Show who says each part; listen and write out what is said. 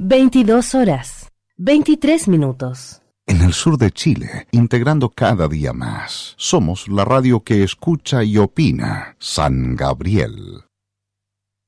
Speaker 1: 22 horas, 23 minutos.
Speaker 2: En el sur de Chile, integrando cada día más, somos la radio que escucha y opina. San Gabriel.